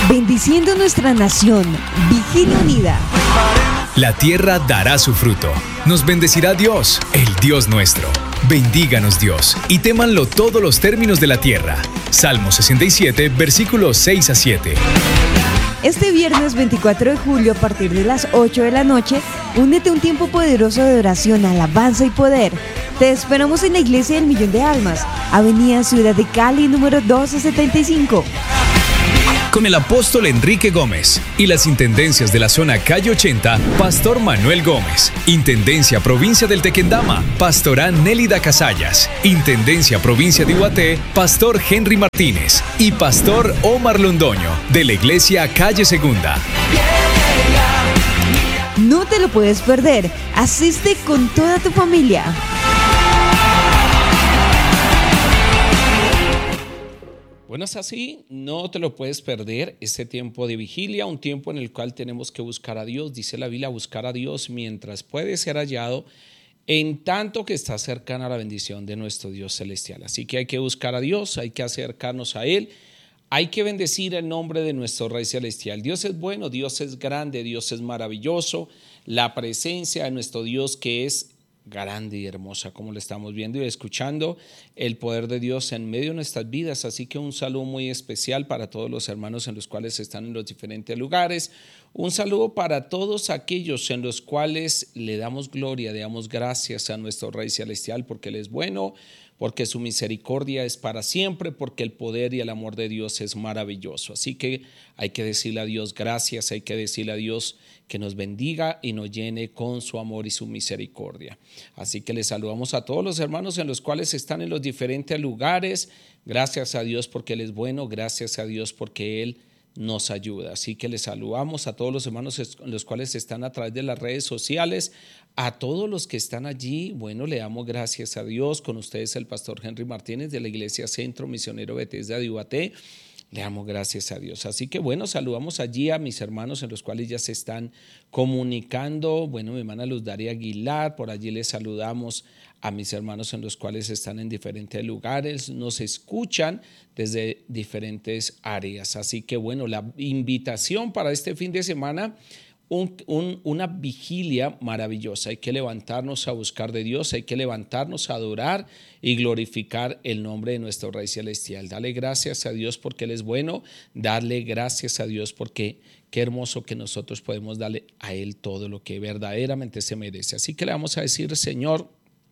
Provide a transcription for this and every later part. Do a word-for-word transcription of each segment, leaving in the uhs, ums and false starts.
bendiciendo nuestra nación. Vigilia Unida. La tierra dará su fruto. Nos bendecirá Dios, el Dios nuestro. Bendíganos Dios, y témanlo todos los términos de la tierra. Salmo sesenta y siete, versículos seis a siete. Este viernes veinticuatro de julio, a partir de las ocho de la noche, únete a un tiempo poderoso de oración, alabanza y poder. Te esperamos en la Iglesia del Millón de Almas, Avenida Ciudad de Cali, número doce setenta y cinco. Con el apóstol Enrique Gómez y las intendencias de la zona Calle ochenta, Pastor Manuel Gómez. Intendencia Provincia del Tequendama, Pastora Nélida Casallas. Intendencia Provincia de Iguaté, Pastor Henry Martínez. Y Pastor Omar Londoño, de la Iglesia Calle Segunda. No te lo puedes perder. Asiste con toda tu familia. Bueno, es así, no te lo puedes perder este tiempo de vigilia, un tiempo en el cual tenemos que buscar a Dios. Dice la Biblia, buscar a Dios mientras puede ser hallado, en tanto que está cercana a la bendición de nuestro Dios celestial. Así que hay que buscar a Dios, hay que acercarnos a Él, hay que bendecir el nombre de nuestro Rey celestial. Dios es bueno, Dios es grande, Dios es maravilloso. La presencia de nuestro Dios, que es grande y hermosa, como lo estamos viendo y escuchando, el poder de Dios en medio de nuestras vidas. Así que un saludo muy especial para todos los hermanos en los cuales están en los diferentes lugares. Un saludo para todos aquellos en los cuales le damos gloria, le damos gracias a nuestro Rey celestial, porque Él es bueno, porque su misericordia es para siempre, porque el poder y el amor de Dios es maravilloso. Así que hay que decirle a Dios gracias, hay que decirle a Dios que nos bendiga y nos llene con su amor y su misericordia. Así que les saludamos a todos los hermanos en los cuales están en los diferentes lugares. Gracias a Dios porque Él es bueno, gracias a Dios porque Él nos ayuda. Así que les saludamos a todos los hermanos en los cuales están a través de las redes sociales, a todos los que están allí. Bueno, le damos gracias a Dios. Con ustedes el pastor Henry Martínez de la Iglesia Centro Misionero Bethesda de Iguaté. Le damos gracias a Dios. Así que bueno, saludamos allí a mis hermanos en los cuales ya se están comunicando. Bueno, mi hermana Luz Daria Aguilar, por allí les saludamos a mis hermanos en los cuales están en diferentes lugares, nos escuchan desde diferentes áreas. Así que bueno, la invitación para este fin de semana, Un, un, una vigilia maravillosa. Hay que levantarnos a buscar de Dios, hay que levantarnos a adorar y glorificar el nombre de nuestro Rey celestial. Dale gracias a Dios porque Él es bueno, darle gracias a Dios porque qué hermoso que nosotros podemos darle a Él todo lo que verdaderamente se merece. Así que le vamos a decir, Señor,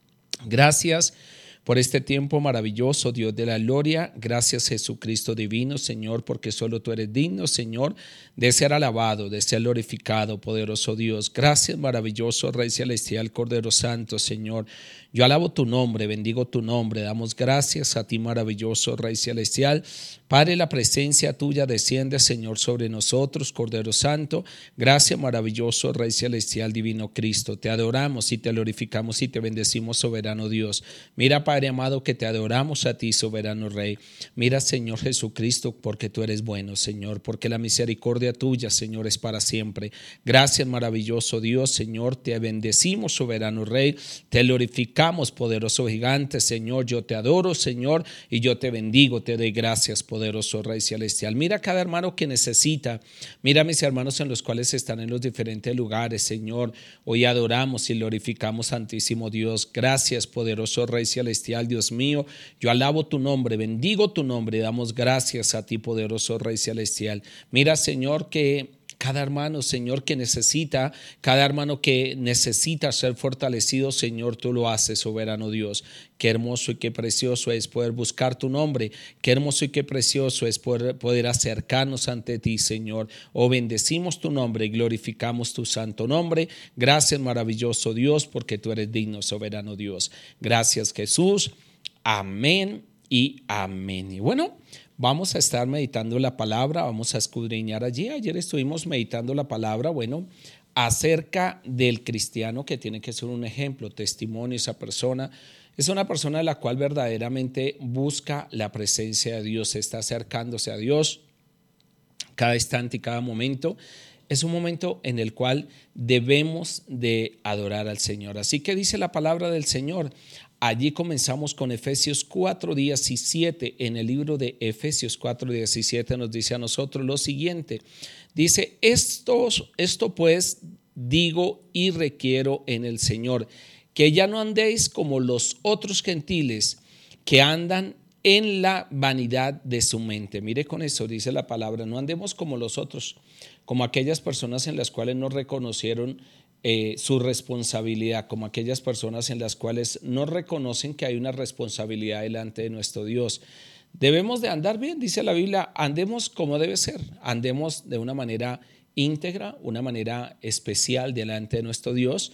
gracias por este tiempo maravilloso, Dios de la gloria. Gracias, Jesucristo divino, Señor, porque solo tú eres digno, Señor, de ser alabado, de ser glorificado, poderoso Dios. Gracias, maravilloso Rey celestial, Cordero Santo, Señor. Yo alabo tu nombre, bendigo tu nombre, damos gracias a ti, maravilloso Rey celestial. Padre, la presencia tuya desciende, Señor, sobre nosotros, Cordero Santo. Gracias, maravilloso Rey celestial, divino Cristo. Te adoramos y te glorificamos y te bendecimos, soberano Dios. Mira, Padre amado, que te adoramos a ti, soberano Rey. Mira, Señor Jesucristo, porque tú eres bueno, Señor, porque la misericordia tuya, Señor, es para siempre. Gracias, maravilloso Dios, Señor, te bendecimos, soberano Rey. Te glorificamos, poderoso gigante, Señor. Yo te adoro, Señor, y yo te bendigo, te doy gracias, poderoso Rey celestial. Mira a cada hermano que necesita. Mira a mis hermanos en los cuales están en los diferentes lugares, Señor. Hoy adoramos y glorificamos, Santísimo Dios. Gracias, poderoso Rey celestial, Dios mío. Yo alabo tu nombre, bendigo tu nombre, damos gracias a ti, poderoso Rey celestial. Mira, Señor, que cada hermano, Señor, que necesita, cada hermano que necesita ser fortalecido, Señor, tú lo haces, soberano Dios. Qué hermoso y qué precioso es poder buscar tu nombre. Qué hermoso y qué precioso es poder, poder acercarnos ante ti, Señor. Oh, bendecimos tu nombre y glorificamos tu santo nombre. Gracias, maravilloso Dios, porque tú eres digno, soberano Dios. Gracias, Jesús. Amén y amén. Y bueno, vamos a estar meditando la palabra, vamos a escudriñar allí. Ayer estuvimos meditando la palabra, bueno, acerca del cristiano que tiene que ser un ejemplo, testimonio. Esa persona es una persona de la cual verdaderamente busca la presencia de Dios, está acercándose a Dios cada instante y cada momento. Es un momento en el cual debemos de adorar al Señor. Así que dice la palabra del Señor: allí comenzamos con Efesios cuatro diecisiete. En el libro de Efesios cuatro diecisiete nos dice a nosotros lo siguiente. Dice, esto, esto pues digo y requiero en el Señor, que ya no andéis como los otros gentiles que andan en la vanidad de su mente. Mire con eso, dice la palabra, no andemos como los otros, como aquellas personas en las cuales no reconocieron eh, su responsabilidad, como aquellas personas en las cuales no reconocen que hay una responsabilidad delante de nuestro Dios. Debemos de andar bien, dice la Biblia, andemos como debe ser, andemos de una manera íntegra, una manera especial delante de nuestro Dios,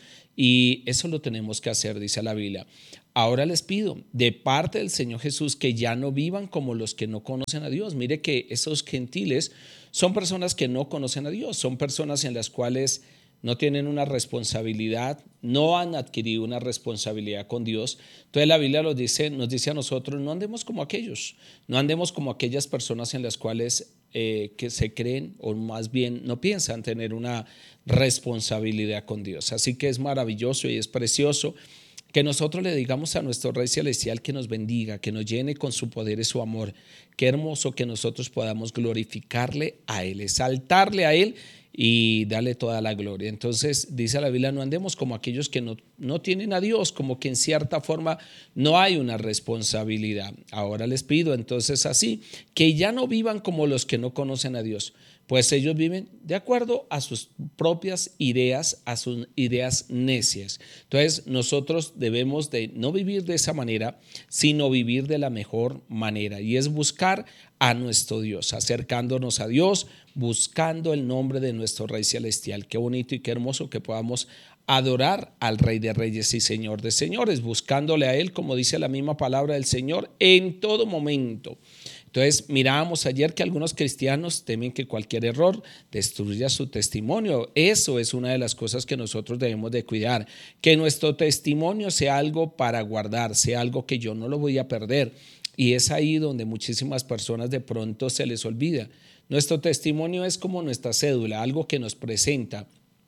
y eso lo tenemos que hacer, dice la Biblia. Ahora les pido de parte del Señor Jesús que ya no vivan como los que no conocen a Dios. Mire que esos gentiles son personas que no conocen a Dios, son personas en las cuales no tienen una responsabilidad, no han adquirido una responsabilidad con Dios. Entonces la Biblia nos dice, nos dice a nosotros, no andemos como aquellos, no andemos como aquellas personas en las cuales eh, que se creen o más bien no piensan tener una responsabilidad con Dios. Así que es maravilloso y es precioso que nosotros le digamos a nuestro Rey Celestial que nos bendiga, que nos llene con su poder y su amor. Qué hermoso que nosotros podamos glorificarle a Él, exaltarle a Él y darle toda la gloria. Entonces dice la Biblia, no andemos como aquellos que no, no tienen a Dios, como que en cierta forma no hay una responsabilidad. Ahora les pido entonces así, que ya no vivan como los que no conocen a Dios, pues ellos viven de acuerdo a sus propias ideas, a sus ideas necias. Entonces nosotros debemos de no vivir de esa manera, sino vivir de la mejor manera, y es buscar a nuestro Dios, acercándonos a Dios, buscando el nombre de nuestro Rey Celestial. Qué bonito y qué hermoso que podamos adorar al Rey de Reyes y Señor de Señores, buscándole a Él, como dice la misma palabra del Señor, en todo momento. Entonces mirábamos ayer que algunos cristianos temen que cualquier error destruya su testimonio. Eso es una de las cosas que nosotros debemos de cuidar, que nuestro testimonio sea algo para guardar, sea algo que yo no lo voy a perder. Y es ahí donde muchísimas personas de pronto se les olvida. Nuestro testimonio es como nuestra cédula, algo que nos presenta,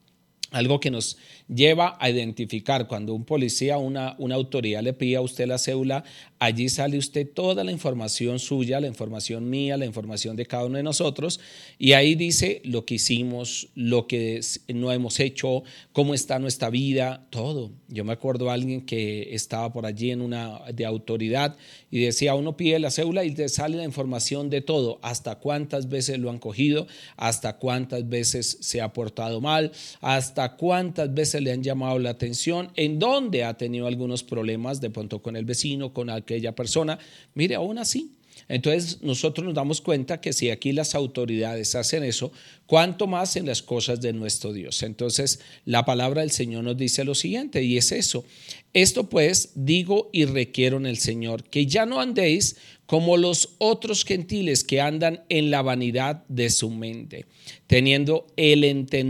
algo que nos lleva a identificar. Cuando un policía, una, una autoridad le pide a usted la cédula, allí sale usted toda la información suya, la información mía, la información de cada uno de nosotros, y ahí dice lo que hicimos, lo que no hemos hecho, cómo está nuestra vida, todo. Yo me acuerdo de alguien que estaba por allí en una de autoridad y decía, uno pide la cédula y te sale la información de todo, hasta cuántas veces lo han cogido, hasta cuántas veces se ha portado mal, hasta cuántas veces le han llamado la atención, en dónde ha tenido algunos problemas de pronto con el vecino, con aquella persona. Mire, aún así. Entonces nosotros nos damos cuenta que si aquí las autoridades hacen eso, cuánto más en las cosas de nuestro Dios. Entonces la palabra del Señor nos dice lo siguiente, y es eso: esto pues digo y requiero en el Señor, que ya no andéis como los otros gentiles que andan en la vanidad de su mente, teniendo el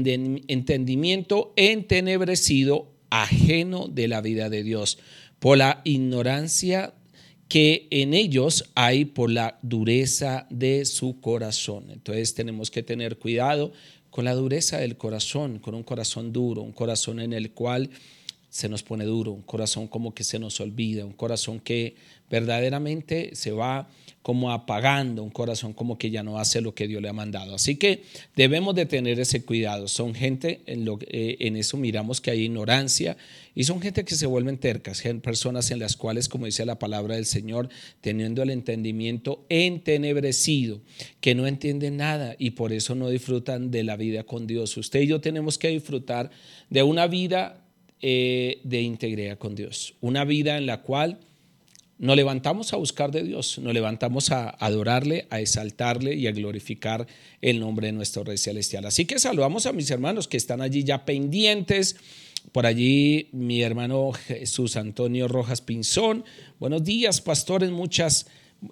entendimiento entenebrecido, ajeno de la vida de Dios, por la ignorancia que en ellos hay, por la dureza de su corazón. Entonces tenemos que tener cuidado con la dureza del corazón, con un corazón duro, un corazón en el cual se nos pone duro, un corazón como que se nos olvida, un corazón que verdaderamente se va como apagando, un corazón como que ya no hace lo que Dios le ha mandado. Así que debemos de tener ese cuidado. Son gente, en, lo, eh, en eso miramos que hay ignorancia, y son gente que se vuelven tercas, personas en las cuales, como dice la palabra del Señor, teniendo el entendimiento entenebrecido, que no entienden nada y por eso no disfrutan de la vida con Dios. Usted y yo tenemos que disfrutar de una vida eh, de integridad con Dios, una vida en la cual nos levantamos a buscar de Dios, nos levantamos a adorarle, a exaltarle y a glorificar el nombre de nuestro Rey Celestial. Así que saludamos a mis hermanos que están allí ya pendientes. Por allí mi hermano Jesús Antonio Rojas Pinzón. Buenos días, pastores, muchas,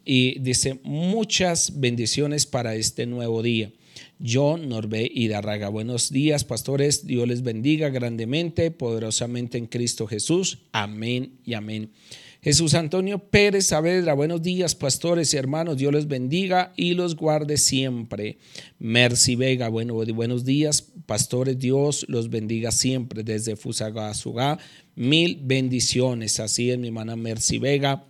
y dice, muchas bendiciones para este nuevo día. John Norbe Hidarraga, buenos días, pastores, Dios les bendiga grandemente, poderosamente en Cristo Jesús. Amén y amén. Jesús Antonio Pérez Saavedra, buenos días, pastores y hermanos, Dios les bendiga y los guarde siempre. Mercy Vega, bueno, buenos días, pastores, Dios los bendiga siempre desde Fusagasugá, mil bendiciones. Así es, mi hermana Mercy Vega.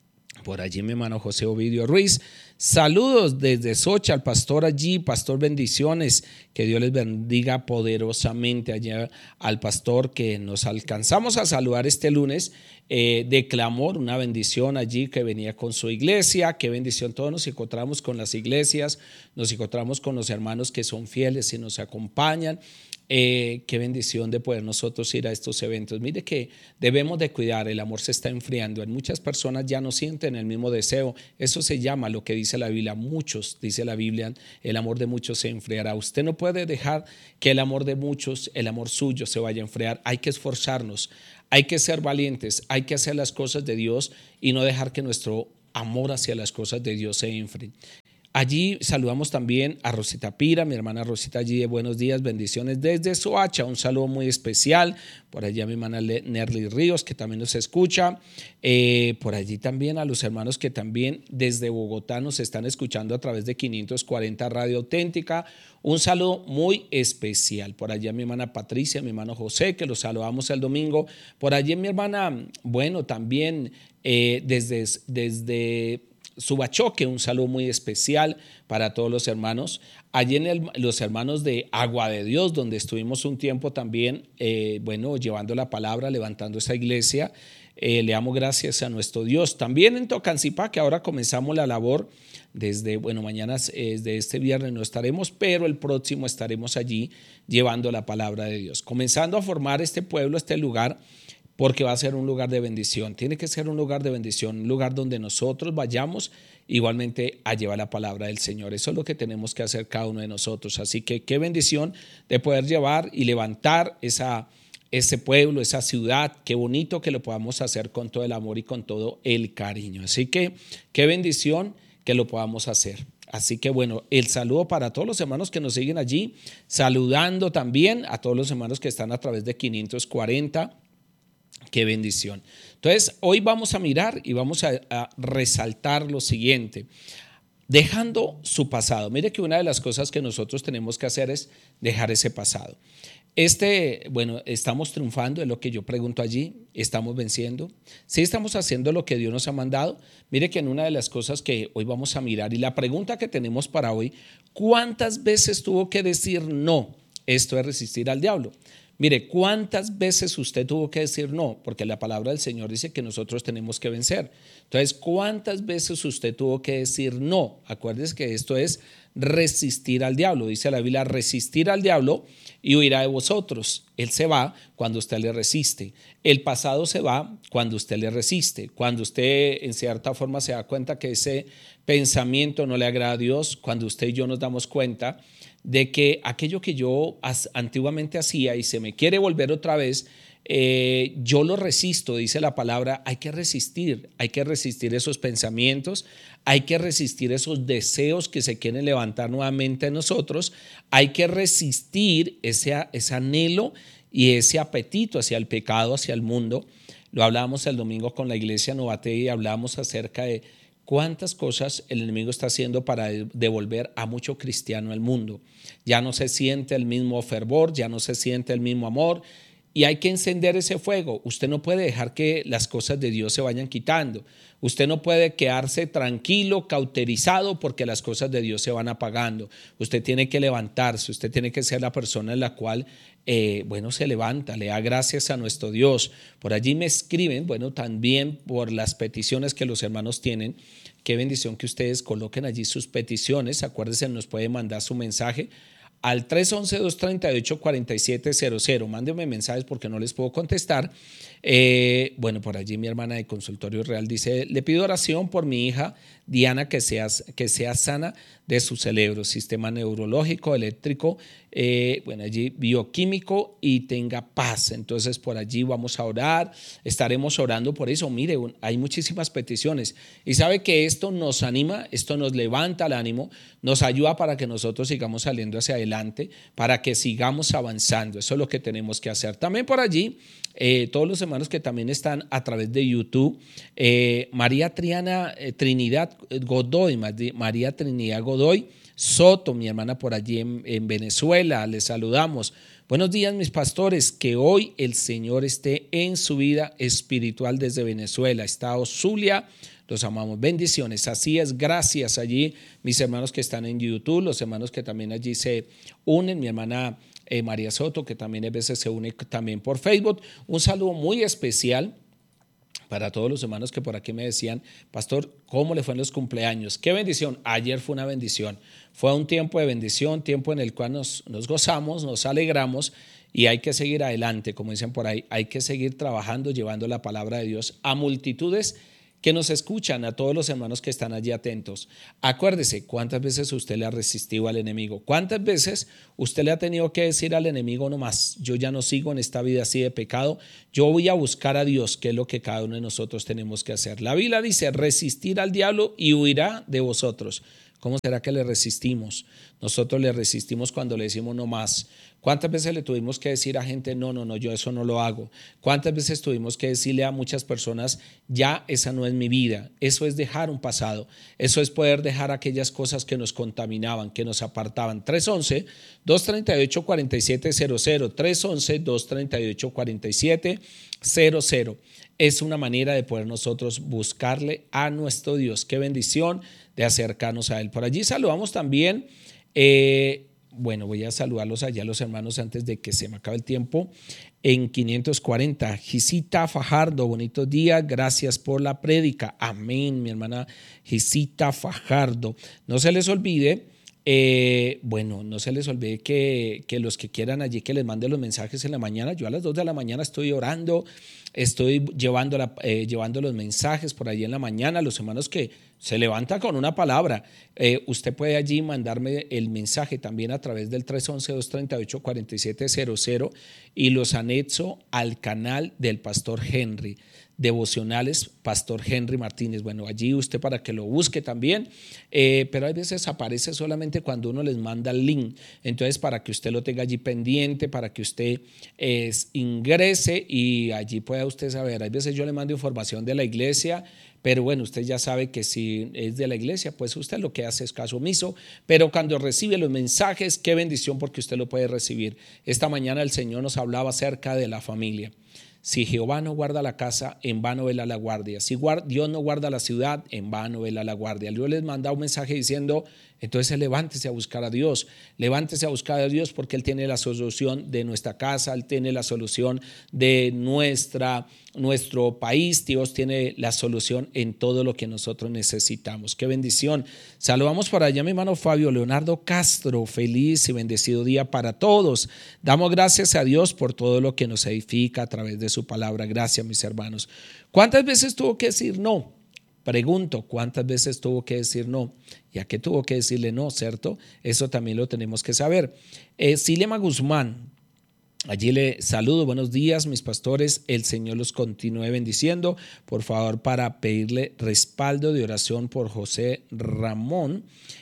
Por allí mi hermano José Ovidio Ruiz. Saludos desde Socha al pastor allí, pastor, bendiciones, que Dios les bendiga poderosamente allá al pastor que nos alcanzamos a saludar este lunes eh, de clamor, una bendición allí que venía con su iglesia, qué bendición, todos nos encontramos con las iglesias, nos encontramos con los hermanos que son fieles y nos acompañan. Eh, qué bendición de poder nosotros ir a estos eventos. Mire que debemos de cuidar, el amor se está enfriando, en muchas personas ya no sienten el mismo deseo, eso se llama lo que dice la Biblia, muchos, dice la Biblia, el amor de muchos se enfriará. Usted no puede dejar que el amor de muchos, el amor suyo se vaya a enfriar, hay que esforzarnos, hay que ser valientes, hay que hacer las cosas de Dios y no dejar que nuestro amor hacia las cosas de Dios se enfríe. Allí saludamos también a Rosita Pira, mi hermana Rosita allí de buenos días, bendiciones desde Soacha, un saludo muy especial. Por allí a mi hermana Nerly Ríos, que también nos escucha. Eh, por allí también a los hermanos que también desde Bogotá nos están escuchando a través de quinientos cuarenta Radio Auténtica. Un saludo muy especial. Por allí a mi hermana Patricia, mi hermano José, que los saludamos el domingo. Por allí mi hermana, bueno, también eh, desde... desde Subachoque, un saludo muy especial para todos los hermanos. Allí en el, los hermanos de Agua de Dios, donde estuvimos un tiempo también, eh, bueno, llevando la palabra, levantando esa iglesia. Eh, le damos gracias a nuestro Dios. También en Tocancipá, que ahora comenzamos la labor desde, bueno, mañana, eh, desde este viernes no estaremos, pero el próximo estaremos allí llevando la palabra de Dios. Comenzando a formar este pueblo, este lugar, porque va a ser un lugar de bendición. Tiene que ser un lugar de bendición, un lugar donde nosotros vayamos igualmente a llevar la palabra del Señor. Eso es lo que tenemos que hacer cada uno de nosotros. Así que qué bendición de poder llevar y levantar esa, ese pueblo, esa ciudad. Qué bonito que lo podamos hacer con todo el amor y con todo el cariño. Así que qué bendición que lo podamos hacer. Así que bueno, el saludo para todos los hermanos que nos siguen allí, saludando también a todos los hermanos que están a través de quinientos cuarenta. Qué bendición. Entonces, hoy vamos a mirar y vamos a, a resaltar lo siguiente. Dejando su pasado. Mire que una de las cosas que nosotros tenemos que hacer es dejar ese pasado. Este, bueno, estamos triunfando, es lo que yo pregunto allí. ¿Estamos venciendo? ¿Sí estamos haciendo lo que Dios nos ha mandado? Mire que en una de las cosas que hoy vamos a mirar y la pregunta que tenemos para hoy, ¿cuántas veces tuvo que decir no? Esto es resistir al diablo. Mire, ¿cuántas veces usted tuvo que decir no? Porque la palabra del Señor dice que nosotros tenemos que vencer. Entonces, ¿cuántas veces usted tuvo que decir no? Acuérdese que esto es resistir al diablo. Dice la Biblia, resistir al diablo y huirá de vosotros. Él se va cuando usted le resiste. El pasado se va cuando usted le resiste. Cuando usted en cierta forma se da cuenta que ese pensamiento no le agrada a Dios, cuando usted y yo nos damos cuenta de que aquello que yo antiguamente hacía y se me quiere volver otra vez, eh, yo lo resisto, dice la palabra. Hay que resistir, hay que resistir esos pensamientos, hay que resistir esos deseos que se quieren levantar nuevamente en nosotros, hay que resistir ese, ese anhelo y ese apetito hacia el pecado, hacia el mundo. Lo hablábamos el domingo con la iglesia Novate y hablábamos acerca de cuántas cosas el enemigo está haciendo para devolver a mucho cristiano al mundo. Ya no se siente el mismo fervor, ya no se siente el mismo amor y hay que encender ese fuego. Usted no puede dejar que las cosas de Dios se vayan quitando. Usted no puede quedarse tranquilo, cauterizado porque las cosas de Dios se van apagando. Usted tiene que levantarse, usted tiene que ser la persona en la cual, eh, bueno, se levanta, le da gracias a nuestro Dios. Por allí me escriben, bueno, también por las peticiones que los hermanos tienen. Qué bendición que ustedes coloquen allí sus peticiones. Acuérdense, nos puede mandar su mensaje al tres once, dos treinta y ocho, cuarenta y siete cero cero. Mándenme mensajes porque no les puedo contestar. Eh, bueno, por allí mi hermana de Consultorio Real dice, le pido oración por mi hija Diana que sea, que sea sana de su cerebro, sistema neurológico, eléctrico, eh, bueno, allí bioquímico y tenga paz. Entonces por allí vamos a orar, estaremos orando por eso. Mire, hay muchísimas peticiones y sabe que esto nos anima, esto nos levanta el ánimo, nos ayuda para que nosotros sigamos saliendo hacia adelante. adelante, para que sigamos avanzando. Eso es lo que tenemos que hacer. También por allí, eh, todos los hermanos que también están a través de YouTube, eh, María Triana, eh, Trinidad Godoy, María Trinidad Godoy Soto, mi hermana por allí en, en Venezuela, les saludamos. Buenos días, mis pastores, que hoy el Señor esté en su vida espiritual desde Venezuela. Está Zulia, los amamos, bendiciones. Así es, gracias allí, mis hermanos que están en YouTube, los hermanos que también allí se unen, mi hermana eh, María Soto, que también a veces se une también por Facebook. Un saludo muy especial para todos los hermanos que por aquí me decían, pastor, ¿cómo le fue en los cumpleaños? ¡Qué bendición! Ayer fue una bendición. Fue un tiempo de bendición, tiempo en el cual nos, nos gozamos, nos alegramos y hay que seguir adelante, como dicen por ahí, hay que seguir trabajando, llevando la palabra de Dios a multitudes que nos escuchan, a todos los hermanos que están allí atentos. Acuérdese, ¿cuántas veces usted le ha resistido al enemigo? ¿Cuántas veces usted le ha tenido que decir al enemigo no más? Yo ya no sigo en esta vida así de pecado, yo voy a buscar a Dios, que es lo que cada uno de nosotros tenemos que hacer. La Biblia dice, resistir al diablo y huirá de vosotros. ¿Cómo será que le resistimos? Nosotros le resistimos cuando le decimos no más. ¿Cuántas veces le tuvimos que decir a gente, no, no, no, yo eso no lo hago? ¿Cuántas veces tuvimos que decirle a muchas personas, ya esa no es mi vida? Eso es dejar un pasado. Eso es poder dejar aquellas cosas que nos contaminaban, que nos apartaban. tres once, dos treinta y ocho, cuarenta y siete cero cero. tres once, dos treinta y ocho, cuarenta y siete cero cero. Es una manera de poder nosotros buscarle a nuestro Dios. Qué bendición de acercarnos a Él. Por allí saludamos también, eh, bueno, voy a saludarlos allá los hermanos antes de que se me acabe el tiempo. En quinientos cuarenta, Gisita Fajardo, bonitos días, gracias por la prédica. Amén, mi hermana Gisita Fajardo. No se les olvide, eh, bueno, no se les olvide que, que los que quieran allí que les mande los mensajes en la mañana. Yo a las dos de la mañana estoy orando, estoy llevando, la, eh, llevando los mensajes por allí en la mañana. Los hermanos que se levantan con una palabra, eh, usted puede allí mandarme el mensaje también a través del tres once, dos treinta y ocho, cuarenta y siete cero cero y los anexo al canal del Pastor Henry, Devocionales Pastor Henry Martínez. Bueno, allí usted para que lo busque también, eh, pero hay veces aparece solamente cuando uno les manda el link. Entonces, para que usted lo tenga allí pendiente, para que usted eh, ingrese y allí pueda usted saber. Hay veces yo le mando información de la iglesia, pero bueno, usted ya sabe que si es de la iglesia, pues usted lo que hace es caso omiso, pero cuando recibe los mensajes, qué bendición porque usted lo puede recibir. Esta mañana el Señor nos hablaba acerca de la familia. Si Jehová no guarda la casa, en vano vela la guardia. Si Dios no guarda la ciudad, en vano vela la guardia. Dios les manda un mensaje diciendo, entonces levántese a buscar a Dios. Levántese a buscar a Dios porque Él tiene la solución de nuestra casa, Él tiene la solución de nuestra, nuestro país. Dios tiene la solución en todo lo que nosotros necesitamos. ¡Qué bendición! Saludamos por allá a mi hermano Fabio Leonardo Castro. Feliz y bendecido día para todos. Damos gracias a Dios por todo lo que nos edifica a través de su palabra. Gracias, mis hermanos. ¿Cuántas veces tuvo que decir no? Pregunto, ¿cuántas veces tuvo que decir no? ¿Y a qué tuvo que decirle no, cierto? Eso también lo tenemos que saber. Eh, Silema Guzmán, allí le saludo. Buenos días, mis pastores. El Señor los continúe bendiciendo. Por favor, para pedirle respaldo de oración por José Ramón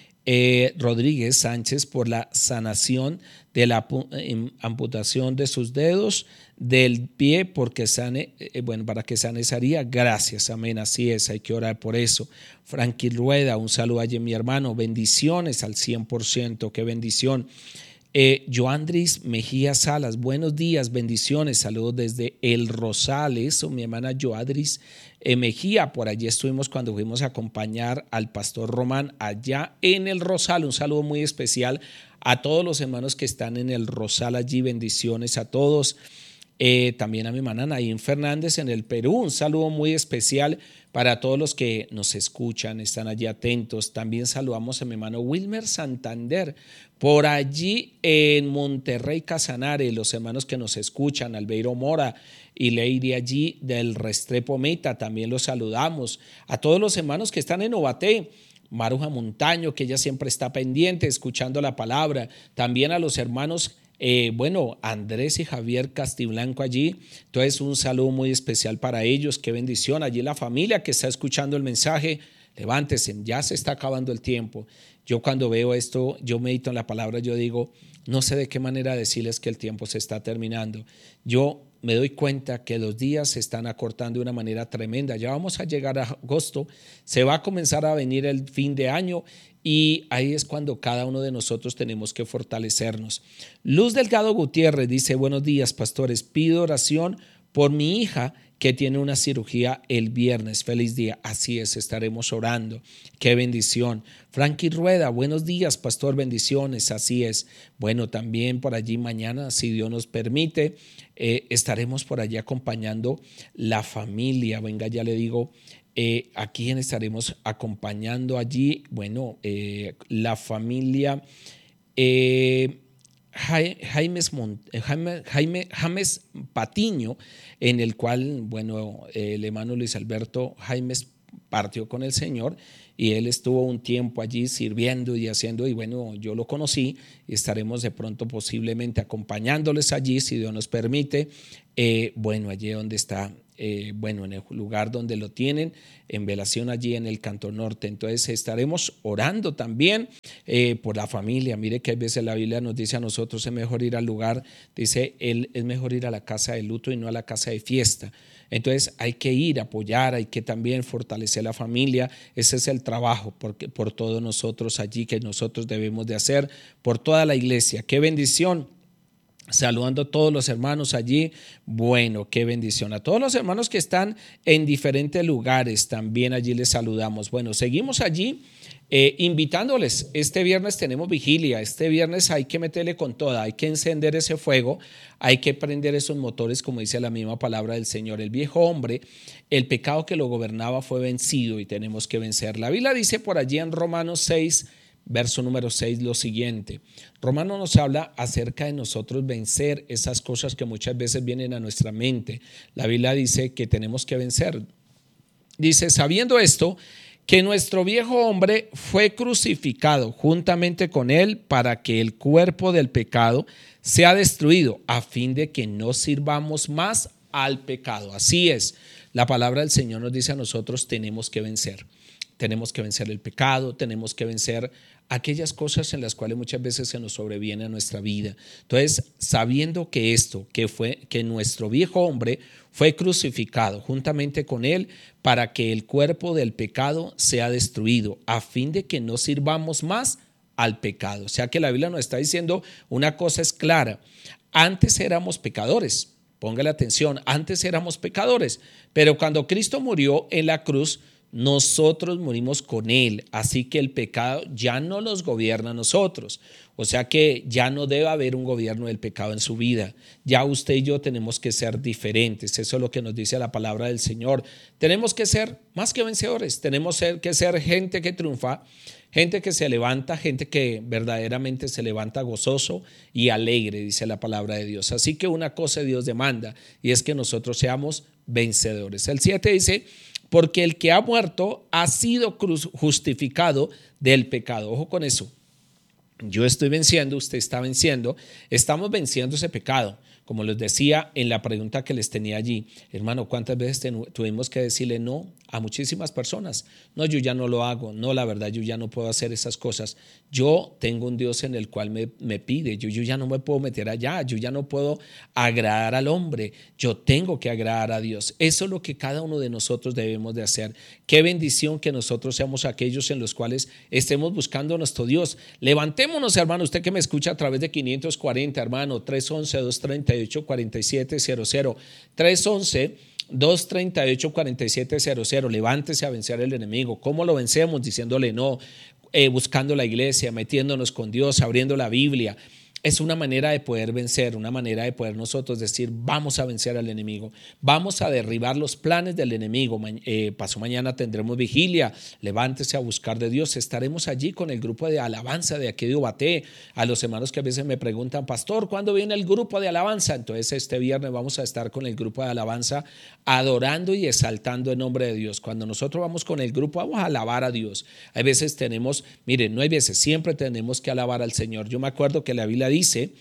eh, Rodríguez Sánchez por la sanación de la amputación de sus dedos del pie, porque sane, eh, bueno, para que sane esa herida. Gracias, amén, así es, hay que orar por eso. Frankie Rueda, un saludo allí, mi hermano, bendiciones al cien por ciento, qué bendición. Eh, Joandris Mejía Salas, buenos días, bendiciones, saludos desde El Rosal, eso, mi hermana Joandris eh, Mejía, por allí estuvimos cuando fuimos a acompañar al pastor Román allá en El Rosal, un saludo muy especial a todos los hermanos que están en El Rosal allí, bendiciones a todos. Eh, también a mi hermana Naín Fernández en el Perú, un saludo muy especial para todos los que nos escuchan, están allí atentos. También saludamos a mi hermano Wilmer Santander por allí en Monterrey Casanare, los hermanos que nos escuchan, Albeiro Mora y Lady allí del Restrepo Meta, también los saludamos. A todos los hermanos que están en Ovaté, Maruja Montaño, que ella siempre está pendiente escuchando la palabra, también a los hermanos Eh, bueno, Andrés y Javier Castiblanco allí, entonces un saludo muy especial para ellos, qué bendición, allí la familia que está escuchando el mensaje, levántese, ya se está acabando el tiempo, Yo cuando veo esto, yo medito en la palabra, yo digo, no sé de qué manera decirles que el tiempo se está terminando. Yo me doy cuenta que los días se están acortando de una manera tremenda. Ya vamos a llegar a agosto, se va a comenzar a venir el fin de año y ahí es cuando cada uno de nosotros tenemos que fortalecernos. Luz Delgado Gutiérrez dice, buenos días, pastores, pido oración por mi hija que tiene una cirugía el viernes. Feliz día. Así es, estaremos orando. Qué bendición. Frankie Rueda, buenos días, pastor, bendiciones. Así es. Bueno, también por allí mañana, si Dios nos permite, eh, estaremos por allí acompañando la familia. Venga, ya le digo, eh, ¿a quién estaremos acompañando allí? Bueno, eh, la familia... Eh, Jaime, Jaime, Jaime James Patiño, en el cual, bueno, el hermano Luis Alberto Jaimes partió con el Señor y él estuvo un tiempo allí sirviendo y haciendo, y bueno, yo lo conocí y estaremos de pronto posiblemente acompañándoles allí, si Dios nos permite, eh, bueno, allí donde está, eh, bueno, en el lugar donde lo tienen, en velación allí en el Cantón Norte. Entonces estaremos orando también eh, por la familia. Mire que a veces la Biblia nos dice a nosotros es mejor ir al lugar, dice él, es mejor ir a la casa de luto y no a la casa de fiesta. Entonces hay que ir a apoyar, hay que también fortalecer la familia. Ese es el trabajo porque, por todos nosotros allí que nosotros debemos de hacer, por toda la iglesia. ¡Qué bendición! Saludando a todos los hermanos allí, bueno, qué bendición. A todos los hermanos que están en diferentes lugares, también allí les saludamos. Bueno, seguimos allí eh, invitándoles. Este viernes tenemos vigilia, este viernes hay que meterle con toda, hay que encender ese fuego, hay que prender esos motores, como dice la misma palabra del Señor. El viejo hombre, el pecado que lo gobernaba fue vencido y tenemos que vencer. La Biblia dice por allí en Romanos seis, verso número seis, lo siguiente. Romano nos habla acerca de nosotros vencer esas cosas que muchas veces vienen a nuestra mente. La Biblia dice que tenemos que vencer. Dice, sabiendo esto, que nuestro viejo hombre fue crucificado juntamente con él para que el cuerpo del pecado sea destruido, a fin de que no sirvamos más al pecado. Así es, la palabra del Señor nos dice a nosotros tenemos que vencer. Tenemos que vencer el pecado, tenemos que vencer aquellas cosas en las cuales muchas veces se nos sobreviene a nuestra vida. Entonces, sabiendo que esto, que fue que nuestro viejo hombre fue crucificado juntamente con él para que el cuerpo del pecado sea destruido, a fin de que no sirvamos más al pecado. O sea que la Biblia nos está diciendo una cosa es clara. Antes éramos pecadores, póngale atención, antes éramos pecadores, pero cuando Cristo murió en la cruz, nosotros morimos con él, así que el pecado ya no los gobierna a nosotros. O sea que ya no debe haber un gobierno del pecado en su vida. Ya usted y yo tenemos que ser diferentes. Eso es lo que nos dice la palabra del Señor. Tenemos que ser más que vencedores. Tenemos que ser gente que triunfa, gente que se levanta, gente que verdaderamente se levanta gozoso y alegre, dice la palabra de Dios. Así que una cosa Dios demanda y es que nosotros seamos vencedores. El siete dice, porque el que ha muerto ha sido justificado del pecado. Ojo con eso. Yo estoy venciendo, usted está venciendo, estamos venciendo ese pecado. Como les decía en la pregunta que les tenía allí, hermano, ¿cuántas veces tuvimos que decirle no a muchísimas personas? No, yo ya no lo hago, no, la verdad, yo ya no puedo hacer esas cosas. Yo tengo un Dios en el cual me, me pide, yo, yo ya no me puedo meter allá, yo ya no puedo agradar al hombre, yo tengo que agradar a Dios. Eso es lo que cada uno de nosotros debemos de hacer. Qué bendición que nosotros seamos aquellos en los cuales estemos buscando a nuestro Dios. Levantémonos, hermano, usted que me escucha a través de quinientos cuarenta, hermano, tres once, dos treinta y ocho, cuarenta y siete cero cero, tres once, dos treinta y ocho, cuarenta y siete cero cero. Levántese a vencer al enemigo. ¿Cómo lo vencemos? Diciéndole no, eh, buscando la iglesia, metiéndonos con Dios, abriendo la Biblia. Es una manera de poder vencer, una manera de poder nosotros decir, vamos a vencer al enemigo, vamos a derribar los planes del enemigo. Eh, pasó mañana tendremos vigilia, levántese a buscar de Dios. Estaremos allí con el grupo de alabanza de aquí de Ubaté. A los hermanos que a veces me preguntan, pastor, ¿cuándo viene el grupo de alabanza? Entonces este viernes vamos a estar con el grupo de alabanza adorando y exaltando el nombre de Dios. Cuando nosotros vamos con el grupo, vamos a alabar a Dios. Hay veces tenemos, miren, no hay veces, siempre tenemos que alabar al Señor. Yo me acuerdo que la Biblia dice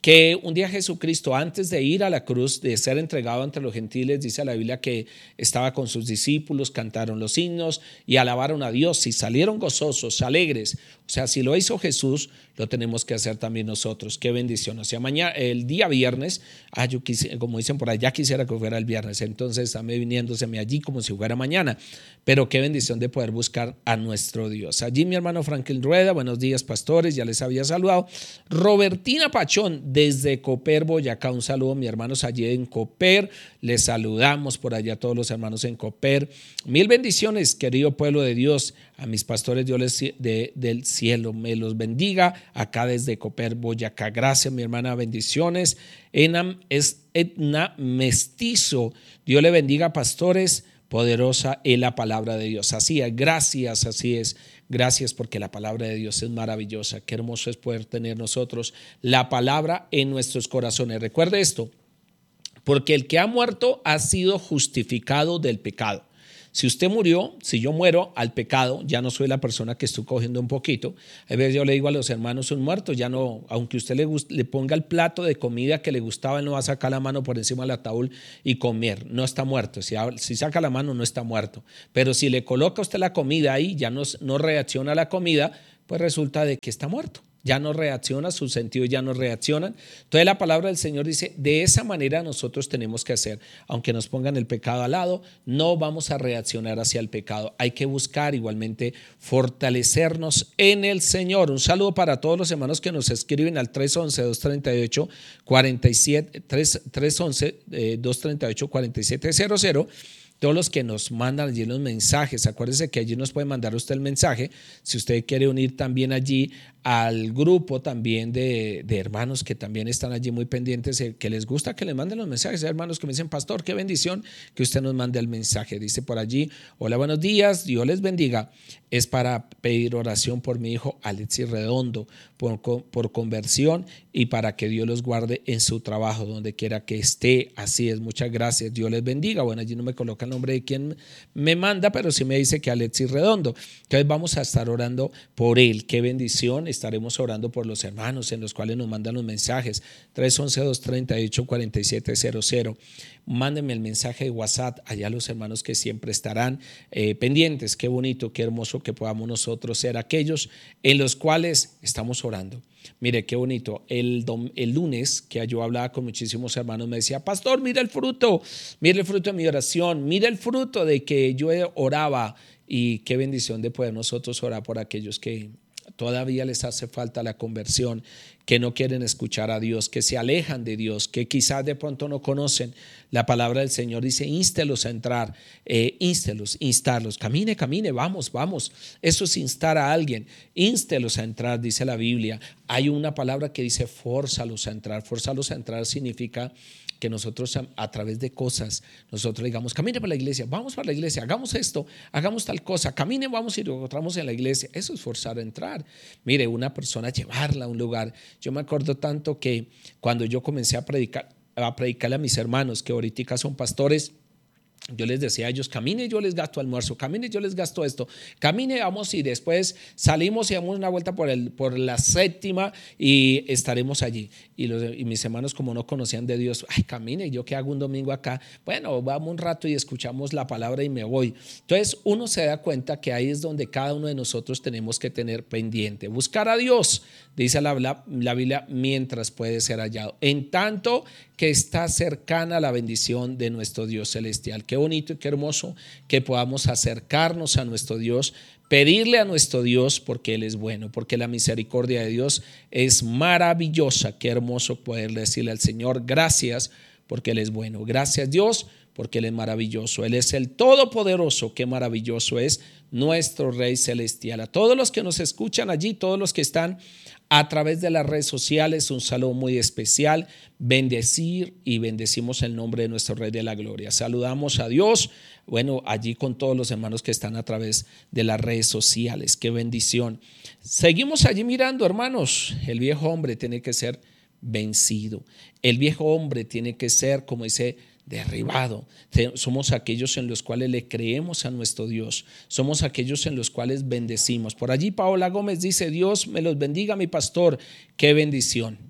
que un día Jesucristo, antes de ir a la cruz, de ser entregado entre los gentiles, dice la Biblia que estaba con sus discípulos, cantaron los himnos y alabaron a Dios y salieron gozosos, alegres. O sea, si lo hizo Jesús, lo tenemos que hacer también nosotros. Qué bendición. O sea, mañana, el día viernes, ah, yo quise, como dicen por allá, quisiera que fuera el viernes. Entonces, están viniéndoseme allí como si fuera mañana. Pero qué bendición de poder buscar a nuestro Dios. Allí mi hermano Franklin Rueda, buenos días, pastores, ya les había saludado. Robertina Pachón, desde Coper, Boyacá, un saludo, mi hermanos allí en Coper. Les saludamos por allá a todos los hermanos en Coper. Mil bendiciones, querido pueblo de Dios. A mis pastores Dios les, de, del cielo me los bendiga. Acá desde Coper, Boyacá. Gracias, mi hermana, bendiciones. Enam es Etna Mestizo. Dios le bendiga, pastores. Poderosa es la palabra de Dios. Así es, gracias, así es. Gracias porque la palabra de Dios es maravillosa. Qué hermoso es poder tener nosotros la palabra en nuestros corazones. Recuerde esto, porque el que ha muerto ha sido justificado del pecado. Si usted murió, si yo muero al pecado, ya no soy la persona que estoy cogiendo un poquito. A veces yo le digo a los hermanos, un muerto, ya no, aunque usted le, le ponga el plato de comida que le gustaba, él no va a sacar la mano por encima del ataúd y comer. No está muerto. Si, si saca la mano, no está muerto. Pero si le coloca usted la comida ahí, ya no, no reacciona a la comida, pues resulta de que está muerto. Ya no reacciona, sus sentidos ya no reaccionan. Entonces la palabra del Señor dice, de esa manera nosotros tenemos que hacer. Aunque nos pongan el pecado al lado, no vamos a reaccionar hacia el pecado. Hay que buscar igualmente fortalecernos en el Señor. Un saludo para todos los hermanos que nos escriben al tres once, dos treinta y ocho, cuarenta y siete, tres once, dos treinta y ocho, cuarenta y siete cero cero. Todos los que nos mandan allí los mensajes, acuérdense que allí nos puede mandar usted el mensaje. Si usted quiere unir también allí al grupo también de, de hermanos que también están allí muy pendientes, que les gusta que les manden los mensajes. Hay hermanos que me dicen, pastor, qué bendición que usted nos mande el mensaje. Dice por allí, hola, buenos días, Dios les bendiga. Es para pedir oración por mi hijo Alexis Redondo, por, por conversión y para que Dios los guarde en su trabajo, donde quiera que esté. Así es, muchas gracias, Dios les bendiga. Bueno, allí no me coloca el nombre de quien me manda, pero sí me dice que Alexis Redondo. Entonces vamos a estar orando por él. Qué bendición. Estaremos orando por los hermanos en los cuales nos mandan los mensajes. tres once, dos treinta y ocho, cuarenta y siete cero cero. Mándenme el mensaje de WhatsApp allá los hermanos que siempre estarán eh, pendientes. Qué bonito, qué hermoso que podamos nosotros ser aquellos en los cuales estamos orando. Mire, qué bonito. El, dom, el lunes que yo hablaba con muchísimos hermanos me decía, pastor, mira el fruto, mira el fruto de mi oración, mira el fruto de que yo oraba. Y qué bendición de poder nosotros orar por aquellos que todavía les hace falta la conversión, que no quieren escuchar a Dios, que se alejan de Dios, que quizás de pronto no conocen la palabra del Señor. Dice,ínstelos a entrar, eh, ínstelos, instarlos, camine, camine, vamos, vamos. Eso es instar a alguien, ínstelos a entrar, dice la Biblia. Hay una palabra que dice, fórzalos a entrar. Fórzalos a entrar significa que nosotros a, a través de cosas, nosotros digamos, camine para la iglesia, vamos para la iglesia, hagamos esto, hagamos tal cosa, camine, vamos y lo encontramos en la iglesia. Eso es forzar a entrar. Mire, una persona, llevarla a un lugar. Yo me acuerdo tanto que cuando yo comencé a predicar, a predicarle a mis hermanos que ahorita son pastores, yo les decía a ellos, camine, yo les gasto almuerzo, camine, yo les gasto esto, camine, vamos, y después salimos y damos una vuelta por, el, por la séptima y estaremos allí. Y, los, y mis hermanos, como no conocían de Dios, ay, camine, yo qué hago un domingo acá, bueno, vamos un rato y escuchamos la palabra y me voy. Entonces uno se da cuenta que ahí es donde cada uno de nosotros tenemos que tener pendiente, buscar a Dios, dice la, la, la Biblia, mientras puede ser hallado, en tanto que está cercana la bendición de nuestro Dios celestial. Qué bonito y qué hermoso que podamos acercarnos a nuestro Dios, pedirle a nuestro Dios porque Él es bueno, porque la misericordia de Dios es maravillosa. Qué hermoso poder decirle al Señor, gracias porque Él es bueno. Gracias Dios porque Él es maravilloso. Él es el Todopoderoso. Qué maravilloso es nuestro Rey Celestial. A todos los que nos escuchan allí, todos los que están a través de las redes sociales, un saludo muy especial, bendecir y bendecimos el nombre de nuestro Rey de la Gloria. Saludamos a Dios, bueno, allí con todos los hermanos que están a través de las redes sociales. Qué bendición. Seguimos allí mirando, hermanos. El viejo hombre tiene que ser vencido. El viejo hombre tiene que ser, como dice, derribado. Somos aquellos en los cuales le creemos a nuestro Dios. Somos aquellos en los cuales bendecimos. Por allí Paola Gómez dice, Dios me los bendiga, mi pastor. Qué bendición.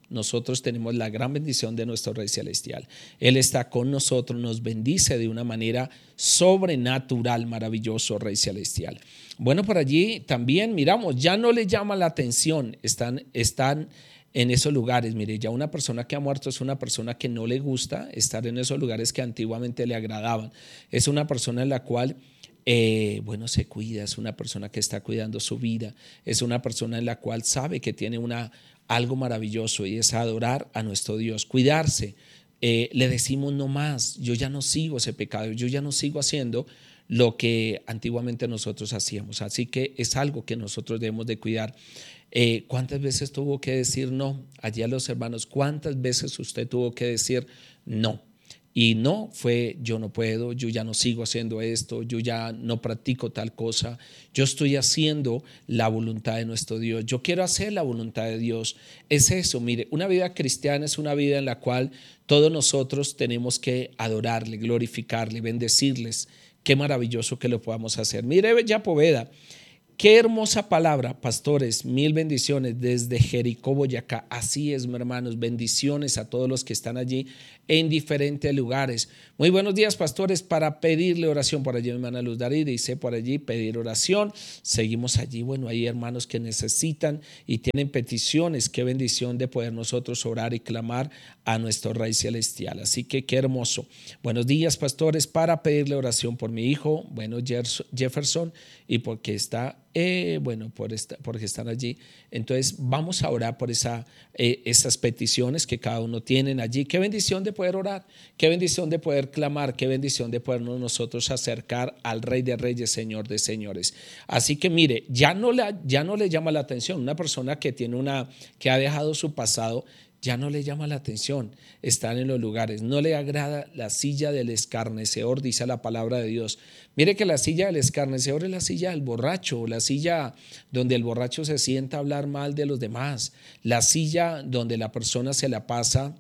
nosotros tenemos la gran bendición de nuestro Rey Celestial. Él está con nosotros, nos bendice de una manera sobrenatural, maravilloso Rey Celestial. Bueno, por allí también miramos, ya no le llama la atención, están, están en esos lugares. Mire, ya una persona que ha muerto es una persona que no le gusta estar en esos lugares que antiguamente le agradaban. Es una persona en la cual Eh, bueno, se cuida, es una persona que está cuidando su vida, es una persona en la cual sabe que tiene una, algo maravilloso y es adorar a nuestro Dios, cuidarse. Eh, le decimos no más, yo ya no sigo ese pecado, yo ya no sigo haciendo lo que antiguamente nosotros hacíamos, así que es algo que nosotros debemos de cuidar. Eh, ¿Cuántas veces tuvo que decir no? Allí a los hermanos, ¿cuántas veces usted tuvo que decir no? Y no fue yo no puedo, yo ya no sigo haciendo esto, yo ya no practico tal cosa, yo estoy haciendo la voluntad de nuestro Dios, yo quiero hacer la voluntad de Dios. Es eso, mire, una vida cristiana es una vida en la cual todos nosotros tenemos que adorarle, glorificarle, bendecirles. Qué maravilloso que lo podamos hacer. Mire, ya Poveda. Qué hermosa palabra, pastores, mil bendiciones desde Jericó, Boyacá. Así es, mis hermanos, bendiciones a todos los que están allí en diferentes lugares. Muy buenos días, pastores, para pedirle oración. Por allí mi hermana Luz Darí dice por allí pedir oración. Seguimos allí, bueno, hay hermanos que necesitan y tienen peticiones. Qué bendición de poder nosotros orar y clamar a nuestro Rey Celestial. Así que qué hermoso. Buenos días, pastores, para pedirle oración por mi hijo, bueno, Jefferson, y porque está Eh, bueno, por esta, porque están allí. Entonces vamos a orar por esa, eh, esas peticiones que cada uno tiene allí. Qué bendición de poder orar, qué bendición de poder clamar, qué bendición de podernos nosotros acercar al Rey de Reyes, Señor de Señores. Así que mire, ya no, la, ya no le llama la atención una persona que tiene una, que ha dejado su pasado. Ya no le llama la atención estar en los lugares, no le agrada la silla del escarnecedor, dice la palabra de Dios. Mire que la silla del escarnecedor es la silla del borracho, la silla donde el borracho se sienta a hablar mal de los demás, la silla donde la persona se la pasa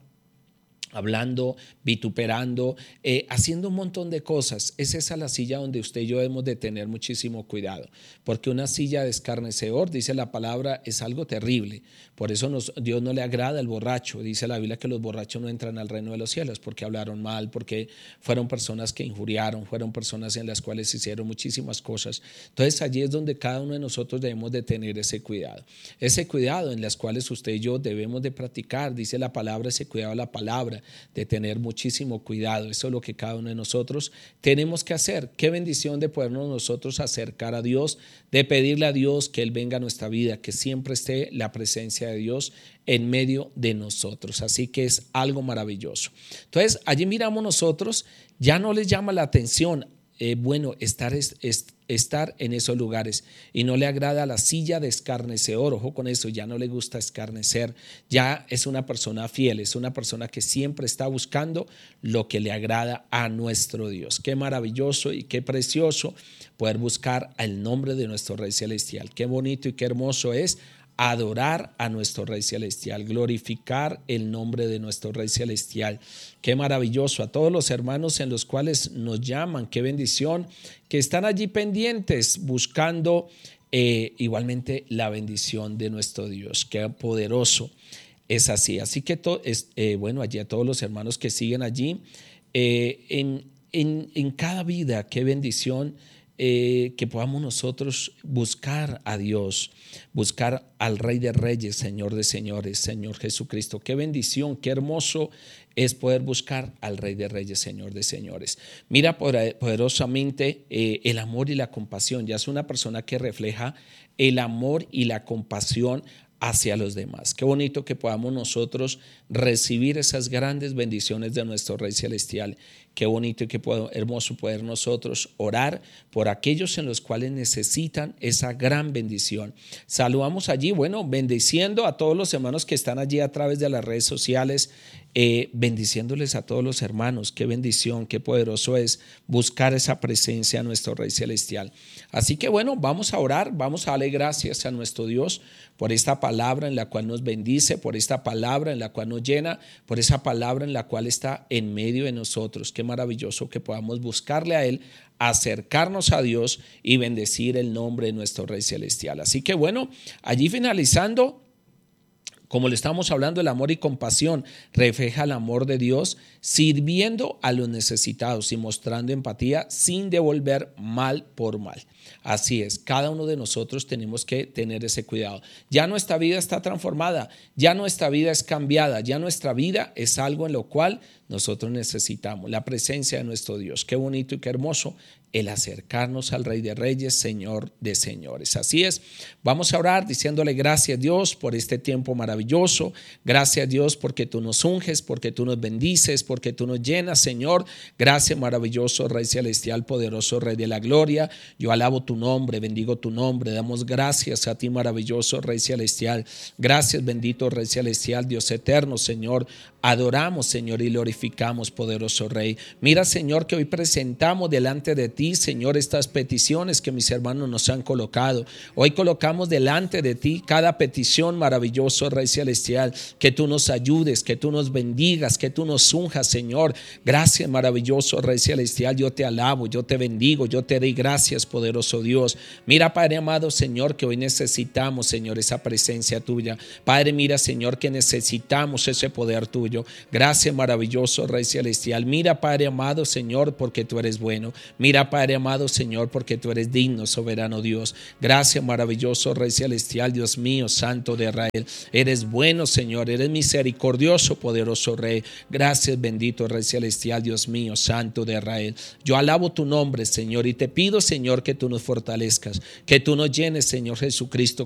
hablando, vituperando, eh, haciendo un montón de cosas. Es esa la silla donde usted y yo debemos de tener muchísimo cuidado, porque una silla de escarnecedor, dice la palabra, es algo terrible. Por eso nos, Dios no le agrada al borracho. Dice la Biblia que los borrachos no entran al reino de los cielos porque hablaron mal, porque fueron personas que injuriaron, fueron personas en las cuales hicieron muchísimas cosas. Entonces allí es donde cada uno de nosotros debemos de tener ese cuidado. Ese cuidado en las cuales usted y yo debemos de practicar, dice la palabra, ese cuidado de la palabra, de tener muchísimo cuidado. Eso es lo que cada uno de nosotros tenemos que hacer. Qué bendición de podernos nosotros acercar a Dios, de pedirle a Dios que Él venga a nuestra vida, que siempre esté la presencia de Dios en medio de nosotros. Así que es algo maravilloso. Entonces, allí miramos nosotros, ya no les llama la atención, eh, bueno, estar, es, es, estar en esos lugares, y no le agrada la silla de escarnecedor. Ojo con eso, ya no le gusta escarnecer, ya es una persona fiel, es una persona que siempre está buscando lo que le agrada a nuestro Dios. Qué maravilloso y qué precioso poder buscar el nombre de nuestro Rey Celestial. Qué bonito y qué hermoso es adorar a nuestro Rey Celestial, glorificar el nombre de nuestro Rey Celestial. Qué maravilloso. A todos los hermanos en los cuales nos llaman, qué bendición, que están allí pendientes buscando eh, igualmente la bendición de nuestro Dios. Qué poderoso es así. Así que to, es, eh, bueno, allí a todos los hermanos que siguen allí eh, en, en, en cada vida, qué bendición. Eh, que podamos nosotros buscar a Dios, buscar al Rey de Reyes, Señor de Señores, Señor Jesucristo. Qué bendición, qué hermoso es poder buscar al Rey de Reyes, Señor de Señores. Mira poderosamente eh, el amor y la compasión. Ya es una persona que refleja el amor y la compasión hacia los demás. Qué bonito que podamos nosotros recibir esas grandes bendiciones de nuestro Rey Celestial. Qué bonito y qué hermoso poder nosotros orar por aquellos en los cuales necesitan esa gran bendición. Saludamos allí, bueno, bendiciendo a todos los hermanos que están allí a través de las redes sociales, eh, bendiciéndoles a todos los hermanos. Qué bendición, qué poderoso es buscar esa presencia a nuestro Rey Celestial. Así que bueno, vamos a orar, vamos a darle gracias a nuestro Dios por esta palabra en la cual nos bendice, por esta palabra en la cual nos llena, por esa palabra en la cual está en medio de nosotros. Qué maravilloso que podamos buscarle a Él, acercarnos a Dios y bendecir el nombre de nuestro Rey Celestial. Así que bueno, allí finalizando, Como le estamos hablando, el amor y compasión refleja el amor de Dios, sirviendo a los necesitados y mostrando empatía sin devolver mal por mal. Así es, cada uno de nosotros tenemos que tener ese cuidado. Ya nuestra vida está transformada, ya nuestra vida es cambiada, ya nuestra vida es algo en lo cual nosotros necesitamos la presencia de nuestro Dios. Qué bonito y qué hermoso el acercarnos al Rey de Reyes, Señor de Señores. Así es, vamos a orar diciéndole gracias a Dios por este tiempo maravilloso. Gracias a Dios porque tú nos unges, porque tú nos bendices, porque tú nos llenas, Señor. Gracias, maravilloso Rey Celestial, poderoso Rey de la Gloria. Yo alabo tu nombre, bendigo tu nombre. Damos gracias a ti, maravilloso Rey Celestial. Gracias, bendito Rey Celestial, Dios eterno, Señor. Adoramos, Señor, y glorificamos, poderoso Rey. Mira, Señor, que hoy presentamos delante de ti, Señor, estas peticiones que mis hermanos nos han colocado. Hoy colocamos delante de ti cada petición, maravilloso Rey Celestial, que tú nos ayudes, que tú nos bendigas, que tú nos unjas, Señor. Gracias, maravilloso Rey Celestial, yo te alabo, yo te bendigo, yo te doy gracias, poderoso Dios. Mira, Padre amado, Señor, que hoy necesitamos, Señor, esa presencia tuya. Padre, mira, Señor, que necesitamos ese poder tuyo. Gracias, maravilloso Rey Celestial. Mira, Padre amado, Señor, porque tú eres bueno. Mira, Padre amado, Señor, porque tú eres digno, soberano Dios. Gracias, maravilloso Rey Celestial, Dios mío, Santo de Israel. Eres bueno, Señor, eres misericordioso, poderoso Rey. Gracias, bendito Rey Celestial, Dios mío, Santo de Israel. Yo alabo tu nombre, Señor, y te pido, Señor, que tú nos fortalezcas, que tú nos llenes, Señor Jesucristo,